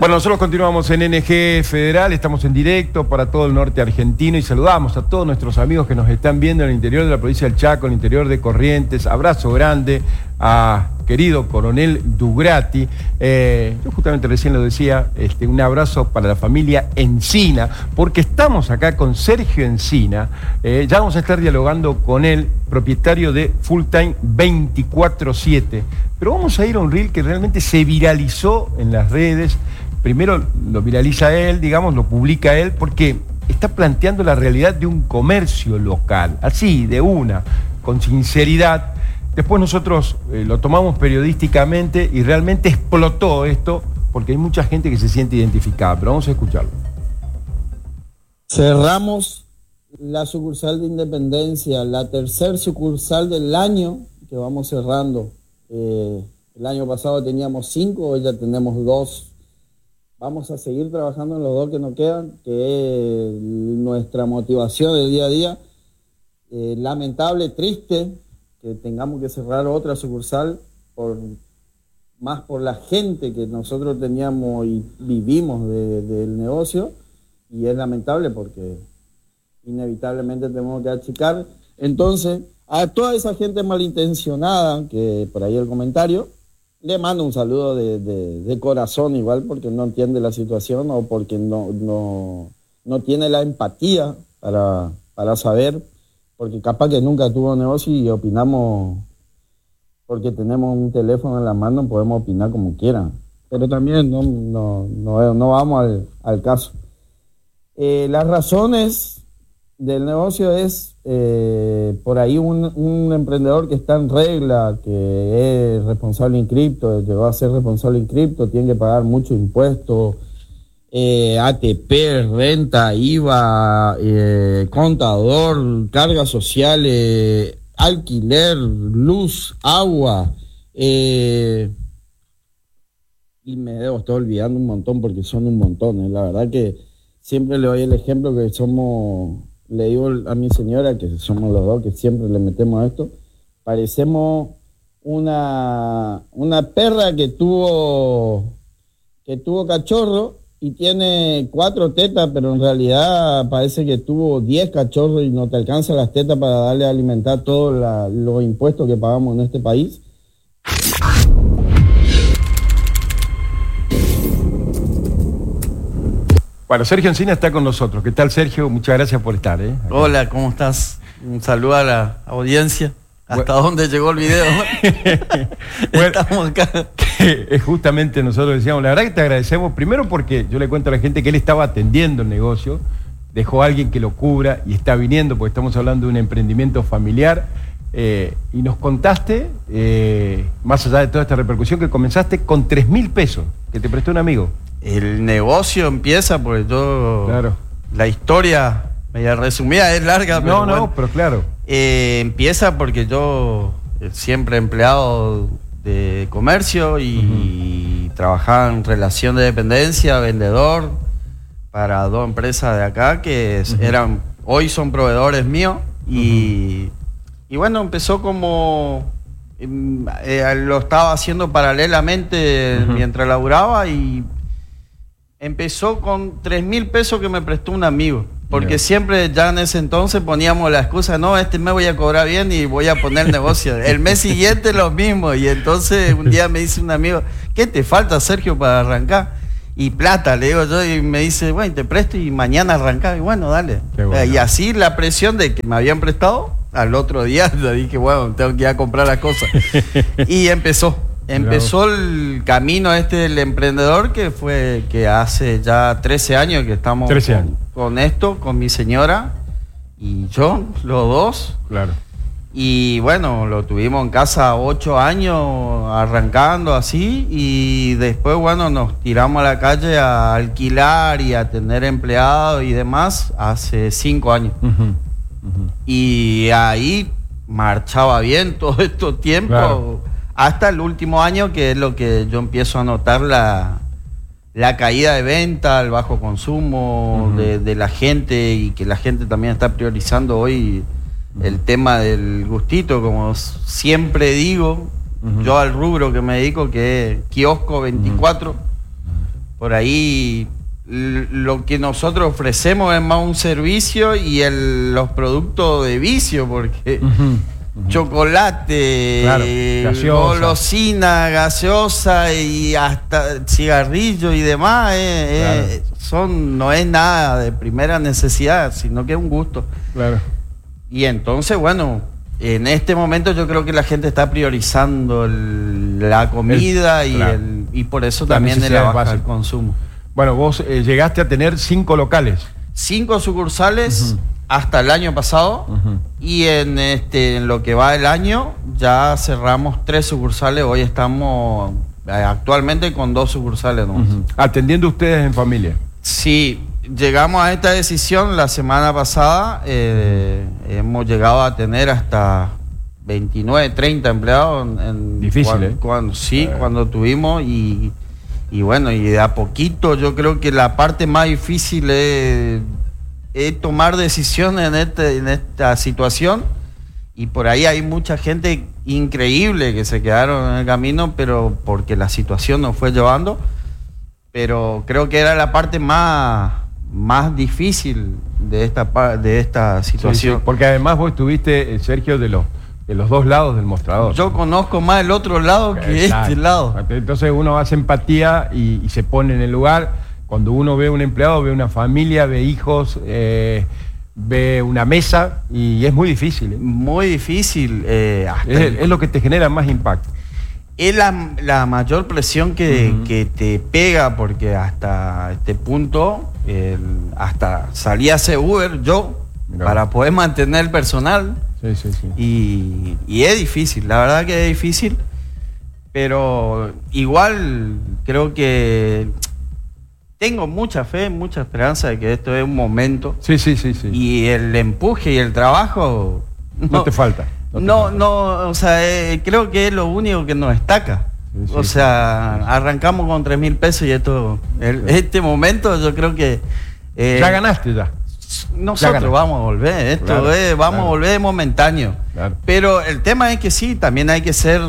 Bueno, nosotros continuamos en NG Federal, estamos en directo para todo el norte argentino y saludamos a todos nuestros amigos que nos están viendo en el interior de la provincia del Chaco, en el interior de Corrientes. Abrazo grande a querido coronel Dugrati. Yo justamente recién lo decía, un abrazo para la familia Encina, porque estamos acá con Sergio Encina. Ya vamos a estar dialogando con él, propietario de Full Time 24/7. Pero vamos a ir a un reel que realmente se viralizó en las redes. Primero lo viraliza él, digamos, lo publica él, porque está planteando la realidad de un comercio local, así, de una, con sinceridad. Después nosotros lo tomamos periodísticamente y realmente explotó esto, porque hay mucha gente que se siente identificada, pero vamos a escucharlo. Cerramos la sucursal de Independencia, la tercer sucursal del año que vamos cerrando. El año pasado teníamos 5, hoy ya tenemos 2. Vamos a seguir trabajando en los 2 que nos quedan, que es nuestra motivación del día a día. Lamentable, triste que tengamos que cerrar otra sucursal, más por la gente que nosotros teníamos y vivimos del negocio, y es lamentable porque inevitablemente tenemos que achicar. Entonces, a toda esa gente malintencionada, que por ahí el comentario, le mando un saludo de corazón igual, porque no entiende la situación o porque no tiene la empatía para saber, porque capaz que nunca tuvo negocio y opinamos porque tenemos un teléfono en la mano, podemos opinar como quieran, pero también no vamos al caso. Las razones del negocio es por ahí un emprendedor que está en regla, que es responsable en cripto, llegó a ser responsable en cripto, tiene que pagar mucho impuesto, ATP, renta, IVA, contador, cargas sociales, alquiler, luz, agua, y me debo estar olvidando un montón porque son un montón, la verdad que siempre le doy el ejemplo que le digo a mi señora que somos los 2 que siempre le metemos a esto, parecemos una perra que tuvo cachorro y tiene 4 tetas, pero en realidad parece que tuvo 10 cachorros y no te alcanzan las tetas para darle a alimentar todos los impuestos que pagamos en este país. Bueno, Sergio Encina está con nosotros. ¿Qué tal, Sergio? Muchas gracias por estar. Hola, ¿cómo estás? Un saludo a la audiencia. ¿Hasta dónde llegó el video? Bueno, estamos acá. Justamente nosotros decíamos, la verdad que te agradecemos, primero porque yo le cuento a la gente que él estaba atendiendo el negocio, dejó a alguien que lo cubra y está viniendo, porque estamos hablando de un emprendimiento familiar, y nos contaste, más allá de toda esta repercusión, que comenzaste con 3.000 pesos, que te prestó un amigo. El negocio empieza porque Claro. La historia, media resumida, es larga, pero bueno, pero claro. Empieza porque yo siempre empleado de comercio y trabajaba en relación de dependencia, vendedor, para 2 empresas de acá que hoy son proveedores míos, y bueno, empezó como... lo estaba haciendo paralelamente mientras laburaba, y empezó con 3.000 pesos que me prestó un amigo, porque siempre ya en ese entonces poníamos la excusa, no, mes voy a cobrar bien y voy a poner negocio. El mes siguiente lo mismo, y entonces un día me dice un amigo, ¿qué te falta, Sergio, para arrancar? Y plata, le digo yo, y me dice, bueno, te presto y mañana arrancás, y bueno, dale. Bueno. Y así la presión de que me habían prestado, al otro día le dije, bueno, tengo que ir a comprar las cosas. Y empezó el camino del emprendedor, que hace ya 13 años que estamos con esto, con mi señora y yo, los 2. Claro. Y bueno, lo tuvimos en casa 8 años arrancando así, y después, bueno, nos tiramos a la calle a alquilar y a tener empleados y demás hace 5 años. Y ahí marchaba bien todo estos tiempos. Claro. Hasta el último año, que es lo que yo empiezo a notar la caída de venta, el bajo consumo de la gente, y que la gente también está priorizando hoy el tema del gustito, como siempre digo, yo al rubro que me dedico, que es kiosco 24, por ahí lo que nosotros ofrecemos es más un servicio y los productos de vicio, porque chocolate, claro, golosina, gaseosa y hasta cigarrillo y demás, claro. No es nada de primera necesidad, sino que es un gusto. Claro. Y entonces, bueno, en este momento yo creo que la gente está priorizando la comida claro. y por eso también de la baja del consumo. Bueno, vos llegaste a tener 5 locales. 5 sucursales hasta el año pasado y en lo que va el año ya cerramos 3 sucursales. Hoy estamos actualmente con 2 sucursales nomás. ¿Atendiendo ustedes en familia? Sí, llegamos a esta decisión la semana pasada. Hemos llegado a tener hasta 29, 30 empleados. Difícil, cuando tuvimos y bueno, y de a poquito yo creo que la parte más difícil es tomar decisiones en esta situación, y por ahí hay mucha gente increíble que se quedaron en el camino, pero porque la situación nos fue llevando, pero creo que era la parte más difícil de esta situación. Sí, porque además vos estuviste, Sergio, de los 2 lados del mostrador. Yo conozco más el otro lado que este lado. Entonces uno hace empatía y se pone en el lugar. Cuando uno ve un empleado, ve una familia, ve hijos, ve una mesa, y es muy difícil. Muy difícil. Es lo que te genera más impacto. Es la mayor presión que te pega, porque hasta este punto, hasta salí a hacer Uber yo, para poder mantener el personal. Sí. Y es difícil, la verdad que es difícil, pero igual creo que tengo mucha fe, mucha esperanza de que esto es un momento. Sí. Y el empuje y el trabajo no te falta. O sea, creo que es lo único que nos destaca. O sea, arrancamos con 3.000 pesos y este momento yo creo que ya ganaste ya. Nosotros vamos a volver, vamos a volver momentáneo. Claro. Pero el tema es que sí, también hay que ser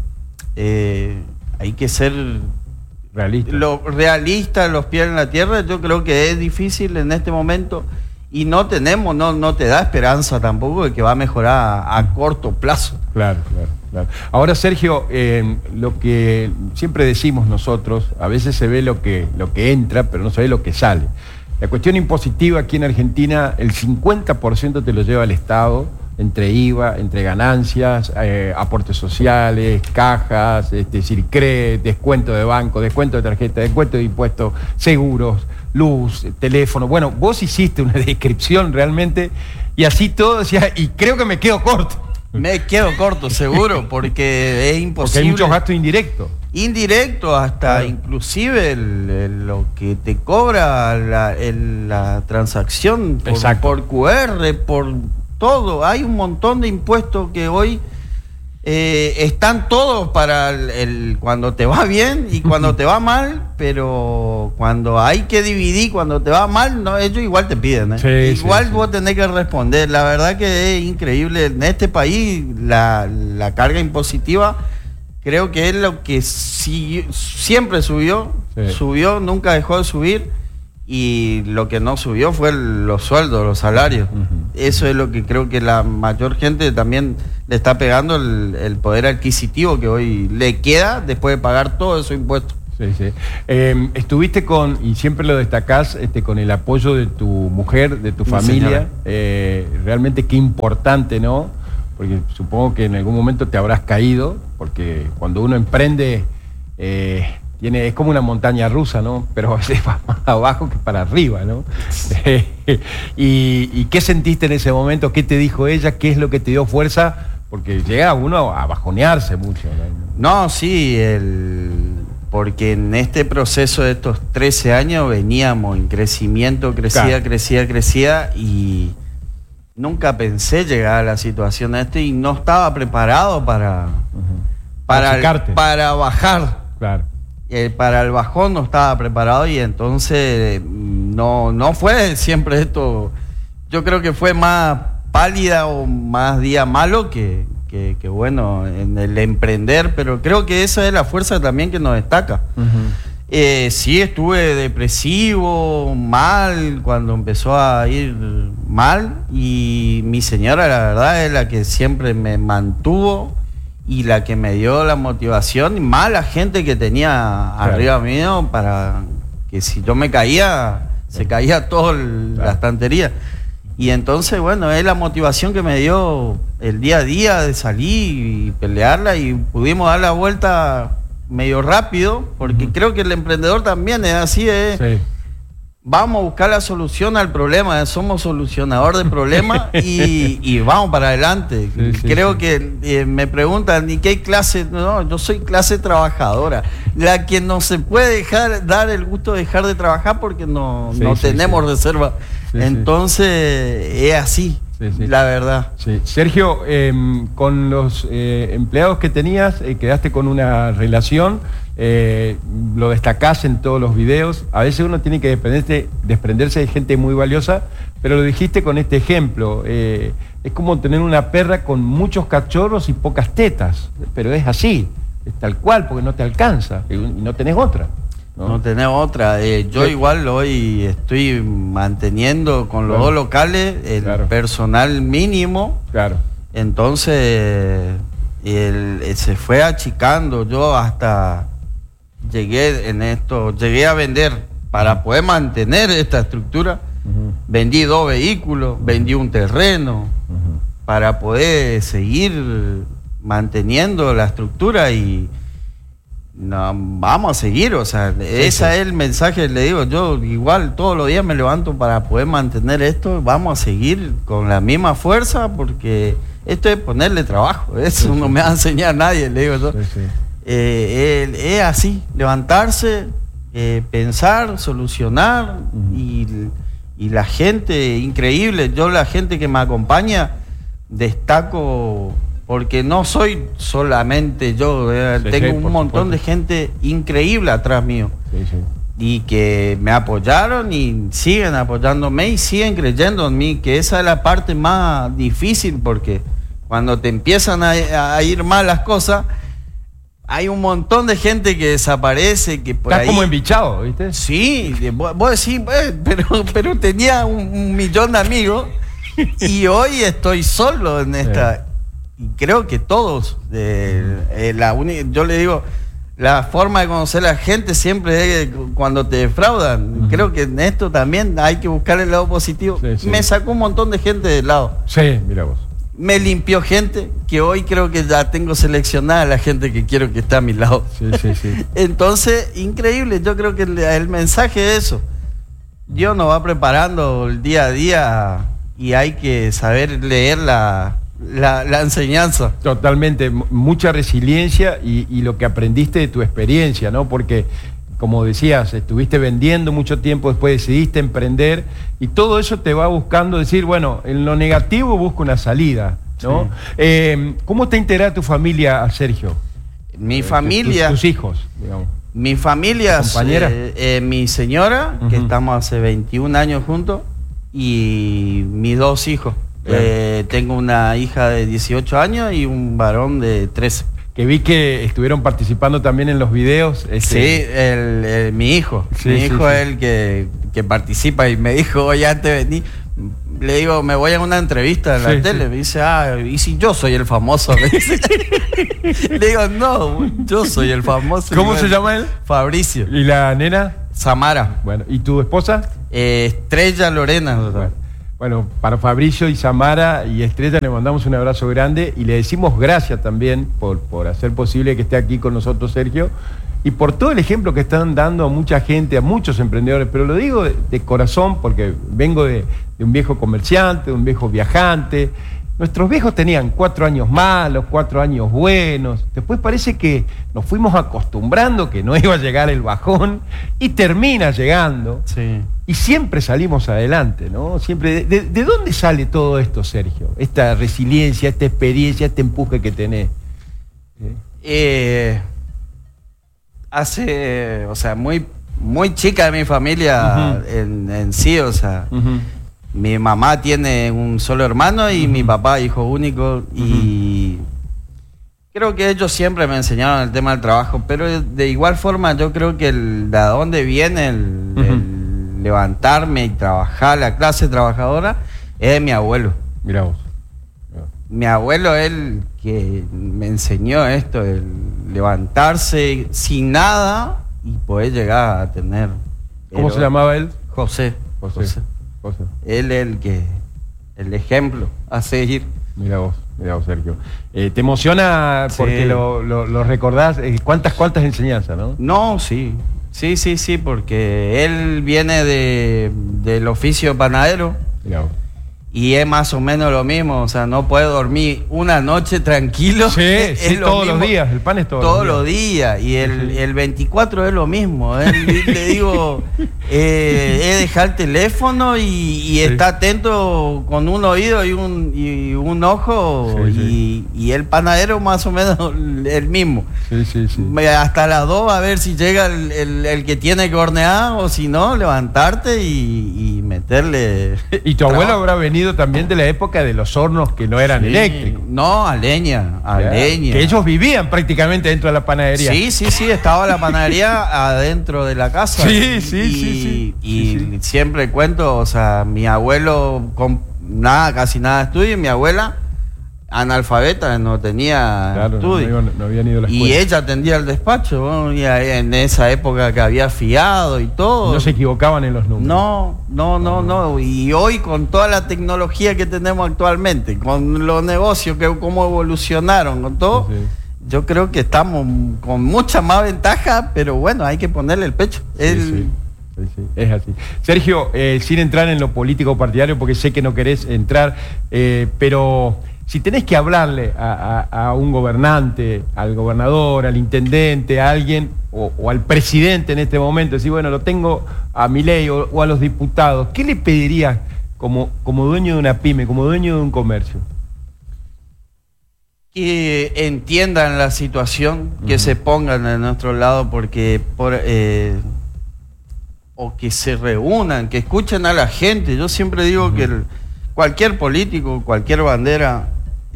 realista, los pies en la tierra. Yo creo que es difícil en este momento y no te da esperanza tampoco de que va a mejorar a corto plazo. Claro. Ahora, Sergio, lo que siempre decimos nosotros, a veces se ve lo que entra, pero no se ve lo que sale. La cuestión impositiva aquí en Argentina, el 50% te lo lleva el Estado, entre IVA, entre ganancias, aportes sociales, cajas, Sircre, descuento de banco, descuento de tarjeta, descuento de impuestos, seguros, luz, teléfono. Bueno, vos hiciste una descripción realmente, y así todo decía, y creo que me quedo corto. Me quedo corto, seguro, porque es imposible. Porque hay muchos gastos indirectos. Indirecto, hasta inclusive lo que te cobra la transacción por QR, por todo. Hay un montón de impuestos que hoy están todos para cuando te va bien y cuando te va mal, pero cuando hay que dividir, cuando te va mal, no, ellos igual te piden. Igual vos tenés que responder. La verdad que es increíble. En este país la carga impositiva creo que es lo que siempre subió, nunca dejó de subir, y lo que no subió fue los sueldos, los salarios. Eso es lo que creo que la mayor gente también le está pegando, el poder adquisitivo que hoy le queda después de pagar todos esos impuestos. Estuviste y siempre lo destacás, con el apoyo de tu mujer, de tu familia. Realmente qué importante, ¿no? Porque supongo que en algún momento te habrás caído, porque cuando uno emprende es como una montaña rusa, ¿no? Pero a veces va más abajo que para arriba, ¿no? ¿Y qué sentiste en ese momento? ¿Qué te dijo ella? ¿Qué es lo que te dio fuerza? Porque llega uno a bajonearse mucho, ¿no? No, sí, porque en este proceso de estos 13 años veníamos en crecimiento, crecía, y nunca pensé llegar a la situación de y no estaba preparado para bajar. Claro. Para el bajón no estaba preparado, y entonces no fue siempre esto. Yo creo que fue más pálida o más día malo que bueno en el emprender, pero creo que esa es la fuerza también que nos destaca. Sí, estuve depresivo, mal, cuando empezó a ir mal, y mi señora, la verdad, es la que siempre me mantuvo y la que me dio la motivación, y más la gente que tenía arriba mío, para que si yo me caía, se caía toda la estantería. Y entonces, bueno, es la motivación que me dio el día a día de salir y pelearla, y pudimos dar la vuelta medio rápido, porque creo que el emprendedor también es así, vamos a buscar la solución al problema, somos solucionador de problemas y vamos para adelante. Creo que me preguntan, ¿y qué clase? No, yo soy clase trabajadora, la que no se puede dar el gusto de dejar de trabajar porque no tenemos reserva. Entonces es así. La verdad. Sergio, con los empleados que tenías, quedaste con una relación, lo destacás en todos los videos. A veces uno tiene que desprenderse de gente muy valiosa, pero lo dijiste con este ejemplo. Es como tener una perra con muchos cachorros y pocas tetas, pero es así, es tal cual, porque no te alcanza y no tenés otra. No tenés otra. Yo igual hoy estoy manteniendo con los dos locales el personal mínimo. Entonces se fue achicando. Yo hasta llegué a vender para poder mantener esta estructura. Vendí 2 vehículos, vendí un terreno para poder seguir manteniendo la estructura, y no, vamos a seguir, o sea, ese es el mensaje, le digo, yo igual todos los días me levanto para poder mantener esto, vamos a seguir con la misma fuerza, porque esto es ponerle trabajo, eso no me va a enseñar nadie, le digo yo. Es así, levantarse, pensar, solucionar, y la gente increíble, yo la gente que me acompaña destaco, porque no soy solamente yo, tengo un montón de gente increíble atrás mío, y que me apoyaron y siguen apoyándome y siguen creyendo en mí, que esa es la parte más difícil, porque cuando te empiezan a ir mal las cosas, hay un montón de gente que desaparece, que por Estás como embichado, ¿viste? Sí, vos decís, pero tenía un millón de amigos y hoy estoy solo en esta... Y creo que todos, yo le digo, la forma de conocer a la gente siempre es cuando te defraudan. Creo que en esto también hay que buscar el lado positivo. Me sacó un montón de gente del lado. Mira vos. Me limpió gente que hoy creo que ya tengo seleccionada la gente que quiero que esté a mi lado. Entonces, increíble, yo creo que el mensaje es eso. Dios nos va preparando el día a día y hay que saber leer la enseñanza. Totalmente, mucha resiliencia y lo que aprendiste de tu experiencia, ¿no? Porque, como decías, estuviste vendiendo mucho tiempo, después decidiste emprender y todo eso te va buscando decir, bueno, en lo negativo busco una salida, ¿no? ¿Cómo está integrada tu familia, Sergio? Mi familia... Tus hijos, digamos. Mi familia, mi señora, que estamos hace 21 años juntos, y mis 2 hijos. Tengo una hija de 18 años y un varón de 13. Que vi que estuvieron participando también en los videos. Sí, mi hijo. Mi hijo es el que participa, y me dijo, oye, antes de venir, le digo, me voy a una entrevista en la tele. Me dice, ¿y si yo soy el famoso? Me dice. Le digo, no, yo soy el famoso. ¿Cómo se llama él? Fabricio. ¿Y la nena? Samara. Bueno, ¿y tu esposa? Estrella Lorena. Bueno, para Fabricio y Samara y Estrella le mandamos un abrazo grande y le decimos gracias también por hacer posible que esté aquí con nosotros Sergio, y por todo el ejemplo que están dando a mucha gente, a muchos emprendedores, pero lo digo de corazón porque vengo de un viejo comerciante, de un viejo viajante. Nuestros viejos tenían 4 años malos, 4 años buenos, después parece que nos fuimos acostumbrando que no iba a llegar el bajón y termina llegando. Y siempre salimos adelante, ¿no? Siempre. ¿De dónde sale todo esto, Sergio? Esta resiliencia, esta experiencia, este empuje que tenés. O sea, muy, muy chica de mi familia en sí, o sea, mi mamá tiene un solo hermano y mi papá hijo único, y Creo que ellos siempre me enseñaron el tema del trabajo, pero de igual forma yo creo que de dónde viene el levantarme y trabajar, la clase trabajadora, es de mi abuelo. Mirá vos. Mi abuelo es el que me enseñó esto, el levantarse sin nada y poder llegar a tener. ¿Cómo se llamaba él? José. Él es el ejemplo a seguir. Mira vos, Sergio. ¿Te emociona porque Sí. lo recordás? ¿Cuántas enseñanzas, no? No, sí, porque él viene del oficio panadero. Mirá vos. Y es más o menos lo mismo, o sea, no puede dormir una noche tranquilo. Sí, es lo todos mismo. los días, el pan es Todos los días. Y el 24 es lo mismo. Le digo, dejar el teléfono y está atento con un oído y un ojo. Sí. Y el panadero más o menos el mismo. Sí. Hasta las 2 a ver si llega el que tiene que hornear o si no, levantarte y meterle. Y tu abuelo habrá venido también de la época de los hornos que no eran eléctricos. No, a leña. Que ellos vivían prácticamente dentro de la panadería. Sí, estaba la panadería adentro de la casa. Sí. Y siempre cuento, o sea, mi abuelo con casi nada de estudio, y mi abuela analfabeta, no tenía estudio. No habían ido a la escuela. Y ella atendía el despacho, ¿no? Y en esa época que había fiado y todo. No se equivocaban en los números. No. Y hoy con toda la tecnología que tenemos actualmente, con los negocios, cómo evolucionaron, con todo, yo creo que estamos con mucha más ventaja, pero bueno, hay que ponerle el pecho. Sí, es así. Sergio, sin entrar en lo político partidario, porque sé que no querés entrar, pero si tenés que hablarle a un gobernante, al gobernador, al intendente, a alguien, o al presidente en este momento, decir, bueno, lo tengo a Milei o a los diputados, ¿qué le pedirías como dueño de una pyme, como dueño de un comercio? Que entiendan la situación, que se pongan de nuestro lado, porque o que se reúnan, que escuchen a la gente. Yo siempre digo que cualquier político, cualquier bandera,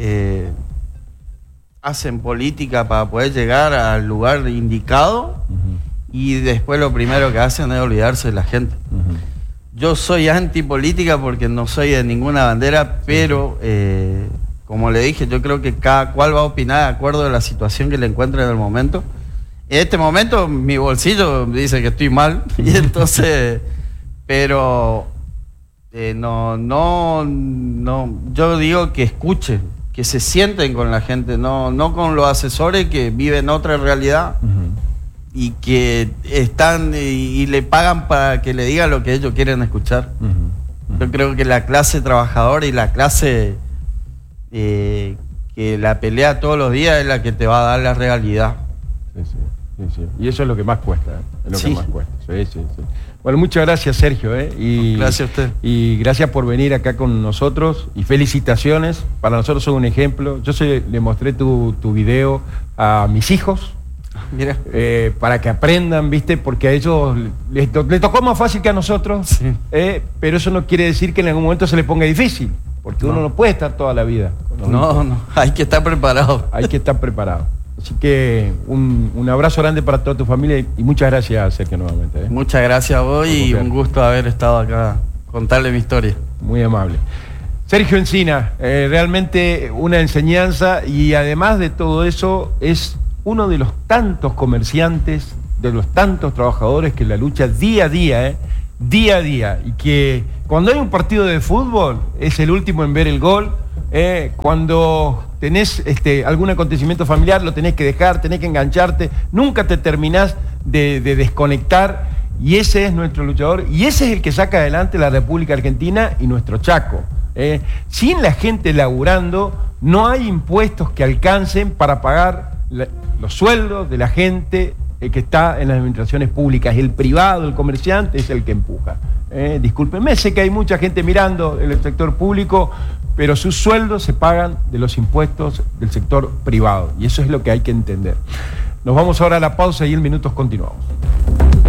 hacen política para poder llegar al lugar indicado, y después lo primero que hacen es olvidarse de la gente. Yo soy antipolítica porque no soy de ninguna bandera, pero como le dije, yo creo que cada cual va a opinar de acuerdo a la situación que le encuentre en el momento. En este momento mi bolsillo dice que estoy mal, y entonces, pero no, yo digo que escuchen, que se sienten con la gente, no con los asesores que viven otra realidad y que están y le pagan para que le digan lo que ellos quieren escuchar. Yo creo que la clase trabajadora y la clase que la pelea todos los días es la que te va a dar la realidad. Sí. Y eso es lo que más cuesta, es lo que más cuesta. Sí. Bueno, muchas gracias, Sergio, y gracias a usted. Y gracias por venir acá con nosotros, y felicitaciones. Para nosotros son un ejemplo. Yo le mostré tu video a mis hijos. Mira. Para que aprendan, ¿viste? Porque a ellos les tocó más fácil que a nosotros, pero eso no quiere decir que en algún momento se les ponga difícil, porque uno no puede estar toda la vida. No, hay que estar preparado. Hay que estar preparado. Así que un abrazo grande para toda tu familia, y muchas gracias, Sergio, nuevamente. Muchas gracias a vos y un gusto haber estado acá, contarle mi historia. Muy amable. Sergio Encina, realmente una enseñanza, y además de todo eso es uno de los tantos comerciantes, de los tantos trabajadores que la lucha día a día, y que cuando hay un partido de fútbol es el último en ver el gol. Cuando tenés algún acontecimiento familiar, lo tenés que dejar, tenés que engancharte, nunca te terminás de desconectar, y ese es nuestro luchador, y ese es el que saca adelante la República Argentina y nuestro Chaco. Sin la gente laburando, no hay impuestos que alcancen para pagar los sueldos de la gente que está en las administraciones públicas. El privado, el comerciante, es el que empuja. Discúlpenme, sé que hay mucha gente mirando en el sector público, pero sus sueldos se pagan de los impuestos del sector privado, y eso es lo que hay que entender. Nos vamos ahora a la pausa y en minutos continuamos.